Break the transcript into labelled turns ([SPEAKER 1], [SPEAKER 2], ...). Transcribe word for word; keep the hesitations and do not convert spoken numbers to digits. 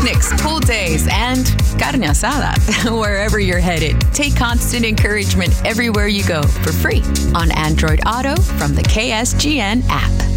[SPEAKER 1] picnics, pool days, and carne asada. Wherever you're headed, take Constant Encouragement everywhere you go for free on Android Auto from the K S G N app.